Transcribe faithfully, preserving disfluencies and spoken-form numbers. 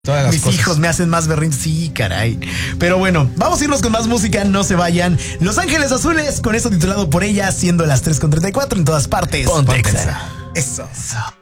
Todas las Mis cosas. hijos me hacen más berrinches. Sí, caray. Pero bueno, vamos a irnos con más música. No se vayan. Los Ángeles Azules, con esto titulado Por Ella, siendo las tres con treinta y cuatro en todas partes. Ponte Ponte Exa. Exa. Eso. Eso.